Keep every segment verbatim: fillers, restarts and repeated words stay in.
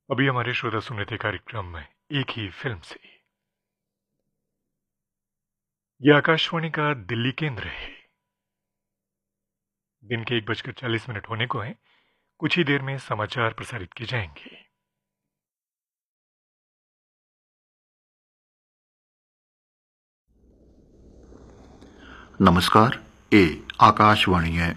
अभी हमारे श्रोता सुन रहे थे कार्यक्रम में एक ही फिल्म से। यह आकाशवाणी का दिल्ली केंद्र है। दिन के एक बजकर चालीस मिनट होने को है। कुछ ही देर में समाचार प्रसारित किए जाएंगे। नमस्कार, ये आकाशवाणी है।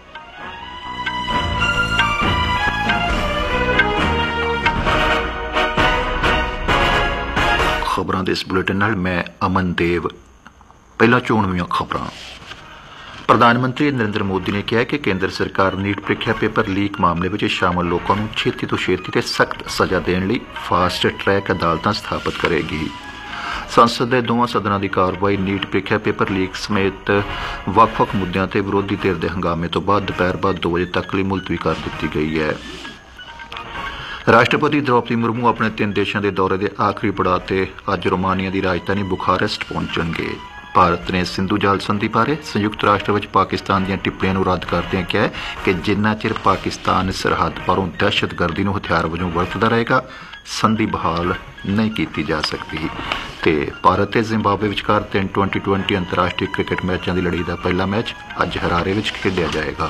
खबरों के इस बुलेटिन नाल मैं अमन देव। पहला चोणवीं खबरां। प्रधानमंत्री नरेंद्र मोदी ने कहा कि केंद्र सरकार नीट प्रीखिया पेपर लीक मामले में शामिल लोगों को छेती तो छेती ते सख्त सजा देने लिए फास्ट ट्रैक अदालतां स्थापित करेगी। संसद के दोवां सदनां की कार्रवाई नीट प्रीखिया पेपर लीक समेत ਵੱਖ-ਵੱਖ मुद्दों ते विरोधी धिर के हंगामे तो बाद दोपहर बाद दो बजे तक लिए मुलतवी कर दी गई है। राष्ट्रपति द्रौपदी मुर्मू अपने तीन देशों के दौरे के आखिरी पड़ाव से अज रोमानिया की राजधानी बुखारेस्ट पहुंचणगे। भारत ने सिंधु जाल संधि बारे संयुक्त राष्ट्र में पाकिस्तान दी टिप्पणियां रद्द करदे कहा कि जिन्ना चिर पाकिस्तान सरहद पारों दहशतगर्दी नूं हथियार वजों वरतदा रहेगा, संधि बहाल नहीं की जा सकती। ते भारत ते जिम्बाब्वे विचकार तीन ट्वेंटी ट्वेंटी अंतरराष्ट्रीय क्रिकेट मैचों की लड़ी का पहला मैच अज हरारे में खेडिया जाएगा।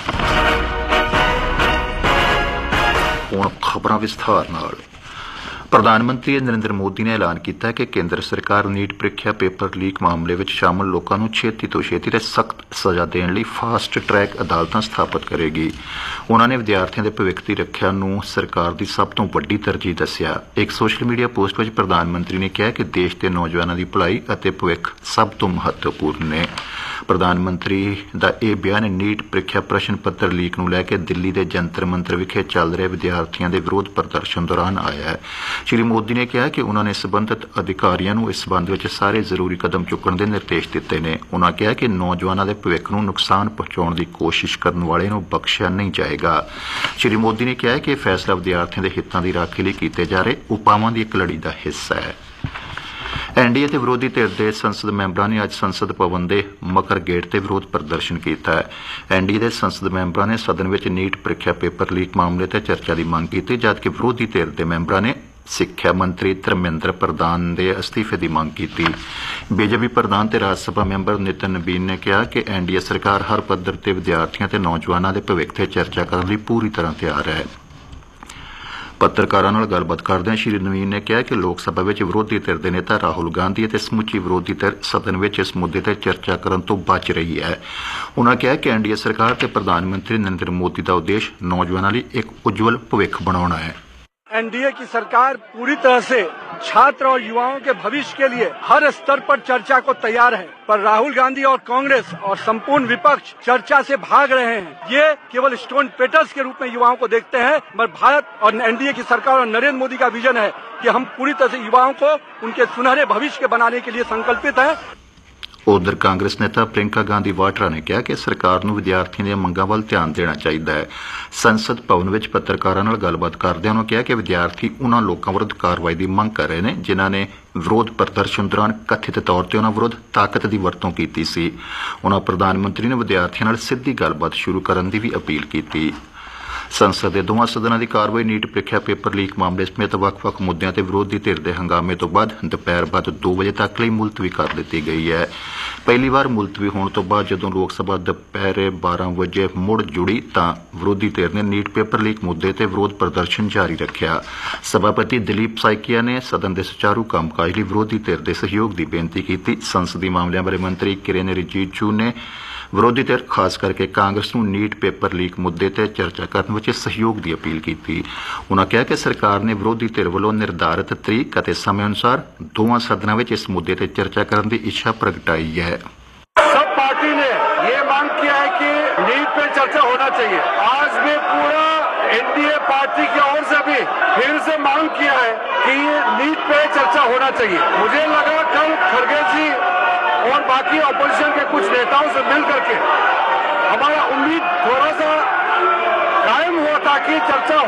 हुण खबरां विस्तार नाल। प्रधानमंत्री नरेंद्र मोदी ने ऐलान किया कि केंद्र सरकार नीट प्रीखिया पेपर लीक मामले में शामिल लोगों को छेती तो छेती ते सख्त सजा देने लिए फास्ट ट्रैक अदालतां स्थापित करेगी। उन्होंने विद्यार्थियों के भविख की रखिया नूं सरकार की सब तो वड्डी तरजीह दस्सिया। एक सोशल मीडिया पोस्ट में प्रधानमंत्री ने कहा कि देश के नौजवानों की भलाई और भविख सब तो महत्वपूर्ण ने। प्रधानमंत्री का यह बयान नीट प्रीखिया प्रश्न पत्र लीक नूं लैके दिल्ली के जंतर मंतर विखे चल रहे विद्यार्थियों के विरोध प्रदर्शन दौरान आया है। श्री मोदी ने कहा कि उन्होंने संबंधित अधिकारियों को इस संबंध में सारे जरूरी कदम चुकने के निर्देश दिते ने। उन्होंने कहा कि नौजवानों के भविख को नुकसान पहुंचाने की कोशिश करने वाले को बख्शिया नहीं जाएगा। श्री मोदी ने कहा कि फैसला विद्यार्थियों के हितों की राखी लिए किए जा रहे उपावां की एक लड़ी का हिस्सा है। एनडीए के विरोधी धिर के संसद मैंबरों ने अज संसद भवन के मकर गेट से विरोध प्रदर्शन किया है। एनडीए के संसद मैंबरों ने सदन में नीट प्रीखिया पेपर लीक मामले से चर्चा की मांग की, जबकि विरोधी धिर के मैंबरों ने सिक्ख्या मंत्री धर्मेंद्र प्रधान के अस्तीफे की मांग की। बीजेपी प्रधान ते राज्यसभा मैंबर नितिन नबीन ने कहा कि एनडीए सरकार हर पद्धर ते विद्यार्थियों ते नौजवानों के भविख ते चर्चा करने लिए पूरी तरह तैयार है। पत्रकारों नाल गलबात करदे श्री नवीन ने कहा कि लोक सभा में विरोधी धिर के नेता राहुल गांधी और समुची विरोधी धिर सदन में इस मुद्दे पर चर्चा करने तो बच रही है। उन्होंने कहा कि एनडीए सरकार के प्रधानमंत्री नरेंद्र मोदी का उद्देश्य नौजवानों लिए एक उज्जवल भविख बनाना है। एनडीए की सरकार पूरी तरह से छात्र और युवाओं के भविष्य के लिए हर स्तर पर चर्चा को तैयार है, पर राहुल गांधी और कांग्रेस और संपूर्ण विपक्ष चर्चा से भाग रहे हैं। ये केवल स्टोन पेटर्स के रूप में युवाओं को देखते हैं, पर भारत और एनडीए की सरकार और नरेंद्र मोदी का विजन है कि हम पूरी तरह से युवाओं को उनके सुनहरे भविष्य के बनाने के लिए संकल्पित हैं। उधर कांग्रेस नेता प्रियंका गांधी वाड्रा ने कहा कि सरकार नूं विद्यार्थियों दी मंगां वल ध्यान देना चाहिए है। संसद भवन में पत्रकारों नाल गलबात करदे उन्होंने कहा कि विद्यार्थी उन्हां लोकां विरुद्ध कार्रवाई की मंग कर रहे हैं जिन्हां ने विरोध प्रदर्शन दौरान कथित तौर पर उन्हां विरुद्ध ताकत की वरतों की सी। उन्होंने प्रधानमंत्री ने विद्यार्थियों नाल सीधी गलबात शुरू करने की भी अपील की। संसद के दोवां सदनां की कार्रवाई नीट प्रीखिया पेपर लीक मामले समेत ਵੱਖ-ਵੱਖ मुद्दों ते विरोधी धिर के हंगामे तो बाद दोपहर बाद दो बजे तक लिए मुलतवी कर दी गई है। पहली बार मुलतवी होने तो बाद जदों लोक सभा दोपहर बारह बजे मुड़ जुड़ी तां विरोधी धिर ने नीट पेपर लीक मुद्दे ते विरोध प्रदर्शन जारी रखा। सभापति दिलीप साइकिया ने सदन के सुचारू कामकाज लिए विरोधी धिर के सहयोग की बेनती की। संसदीय मामलों बारे मंत्री किरेन रिजिजू ने विरोधी धिर खास करके कांग्रेस नूं नीट पेपर लीक मुद्दे ते चर्चा करने में सहयोग की अपील की। उन्होंने कहा कि सरकार ने विरोधी धिर वालों निर्धारित तरीक और समय अनुसार दोवां सदनां में इस मुद्दे ते चर्चा करने की इच्छा प्रगटाई है। सब पार्टी ने ये मांग किया है कि नीट पे चर्चा होना चाहिए। आज भी पूरा एनडीए पार्टी की ओर से भी फिर से मांग किया है कि नीट पे चर्चा होना चाहिए। मुझे लगा कल खड़गे जी और बाकी ऑपोजिशन के कुछ नेताओं से मिल करके हमारा उम्मीद थोड़ा सा कायम हुआ था कि चर्चा